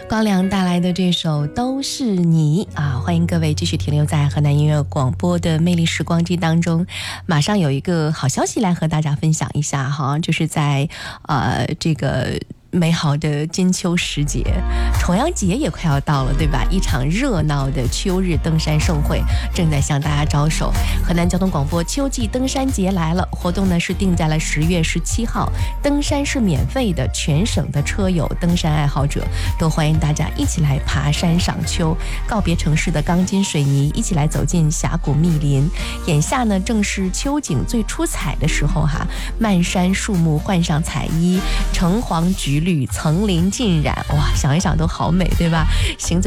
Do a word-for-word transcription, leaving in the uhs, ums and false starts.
光良带来的这首都是你啊，欢迎各位继续停留在河南音乐广播的魅力时光机当中。马上有一个好消息来和大家分享一下哈，就是在呃这个美好的金秋时节，重阳节也快要到了，对吧？一场热闹的秋日登山盛会正在向大家招手。河南交通广播秋季登山节来了，活动呢是定在了十月十七号，登山是免费的，全省的车友、登山爱好者都欢迎大家一起来爬山赏秋，告别城市的钢筋水泥，一起来走进峡谷密林。眼下呢正是秋景最出彩的时候哈，漫山树木换上彩衣，橙黄橘绿层林尽染，哇，想一想都好美，对吧？行走